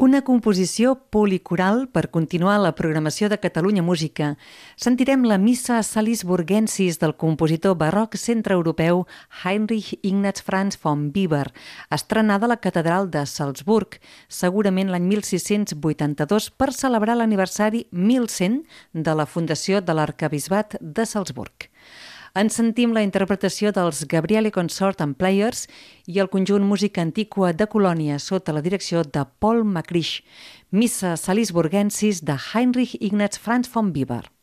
Una composició policoral per continuar la programació de Catalunya Música. Sentirem la Missa Salisburgensis del compositor barroc centreeuropeu Heinrich Ignaz Franz von Bieber, estrenada a la Catedral de Salzburg, segurament l'any 1682, per celebrar l'aniversari 1100 de la fundació de l'Arquebisbat de Salzburg. En sentim la interpretació dels Gabriele Consort and Players i el conjunt Música Antiqua de Colònia sota la direcció de Paul McCrish, Missa Salisburgensis de Heinrich Ignaz Franz von Bieber.